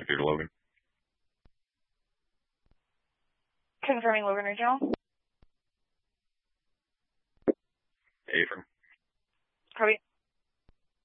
through to Logan. Confirming Logan Regional. Affirm. Copy.